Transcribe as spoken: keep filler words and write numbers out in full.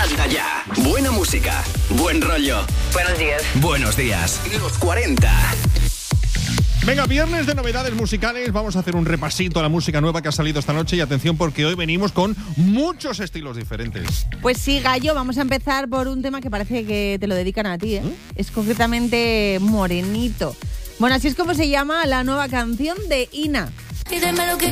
Salta ya. Buena música, buen rollo. Buenos días. Buenos días. Los cuarenta. Venga, viernes de novedades musicales. Vamos a hacer un repasito a la música nueva que ha salido esta noche. Y atención, porque hoy venimos con muchos estilos diferentes. Pues sí, Gallo, vamos a empezar por un tema que parece que te lo dedican a ti, ¿eh? ¿Mm? Es concretamente Morenito. Bueno, así es como se llama la nueva canción de Ina. Pídeme lo que